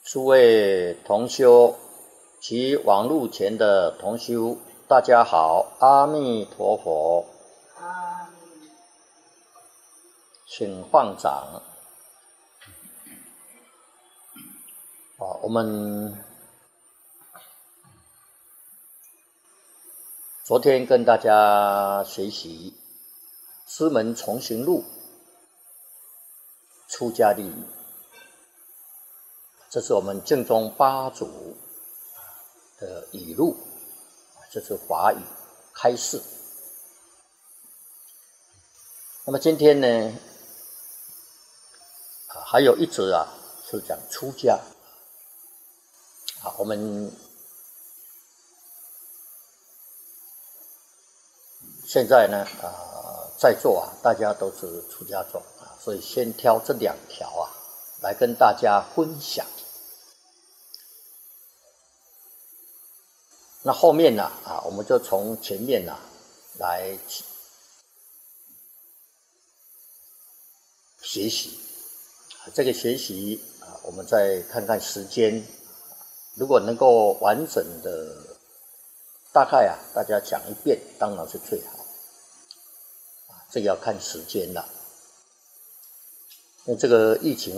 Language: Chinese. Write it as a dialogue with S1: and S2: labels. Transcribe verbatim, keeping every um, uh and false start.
S1: 诸位同修及网路前的同修，大家好，阿弥陀佛。
S2: 阿弥，
S1: 请放掌。啊，我们昨天跟大家学习《师门重行录》出家立语，这是我们正宗八祖的语录，这是华语开示。那么今天呢，还有一则啊，是讲出家。啊，我们现在呢，呃，在座啊，大家都是出家众啊，所以先挑这两条啊，来跟大家分享。那后面呢，啊，我们就从前面呢来学习。这个学习啊，我们再看看时间，如果能够完整的，大概啊，大家讲一遍，当然是最好。这个要看时间了，因为这个疫情